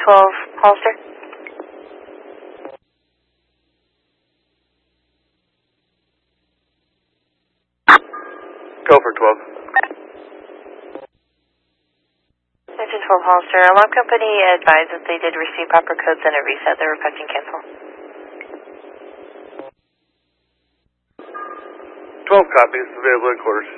12 Hollister. Go for 12. Engine 12 Hollister. Alarm company advised that they did receive proper codes and a reset. They're requesting cancel. 12 copies, available at quarters.